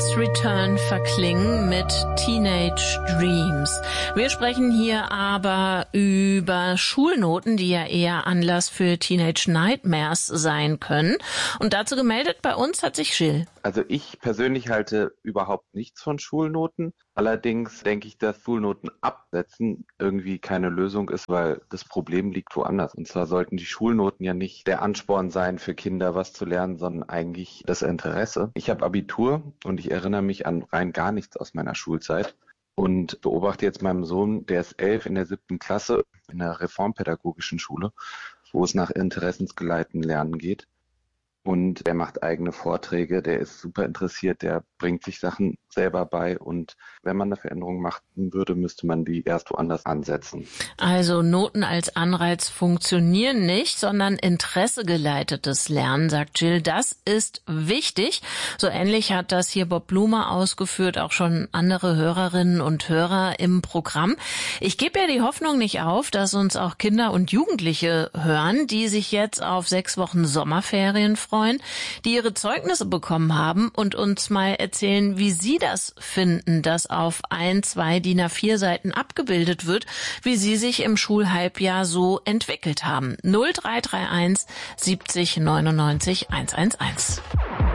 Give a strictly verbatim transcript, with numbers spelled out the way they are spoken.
Return verklingen mit Teenage Dreams. Wir sprechen hier aber über Schulnoten, die ja eher Anlass für Teenage Nightmares sein können. Und dazu gemeldet bei uns hat sich Gilles. Also ich persönlich halte überhaupt nichts von Schulnoten. Allerdings denke ich, dass Schulnoten absetzen irgendwie keine Lösung ist, weil das Problem liegt woanders. Und zwar sollten die Schulnoten ja nicht der Ansporn sein für Kinder, was zu lernen, sondern eigentlich das Interesse. Ich habe Abitur und ich erinnere mich an rein gar nichts aus meiner Schulzeit und beobachte jetzt meinen Sohn, der ist elf, in der siebten Klasse in der reformpädagogischen Schule, wo es nach interessensgeleiteten Lernen geht. Und der macht eigene Vorträge, der ist super interessiert, der bringt sich Sachen selber bei. Und wenn man eine Veränderung machen würde, müsste man die erst woanders ansetzen. Also Noten als Anreiz funktionieren nicht, sondern interessegeleitetes Lernen, sagt Gilles. Das ist wichtig. So ähnlich hat das hier Bob Blumer ausgeführt, auch schon andere Hörerinnen und Hörer im Programm. Ich gebe ja die Hoffnung nicht auf, dass uns auch Kinder und Jugendliche hören, die sich jetzt auf sechs Wochen Sommerferien freuen, die ihre Zeugnisse bekommen haben und uns mal erzählen, wie sie das finden, dass auf ein, zwei D I N A vier Seiten abgebildet wird, wie sie sich im Schulhalbjahr so entwickelt haben. null drei drei eins siebzig neunundneunzig hundertelf.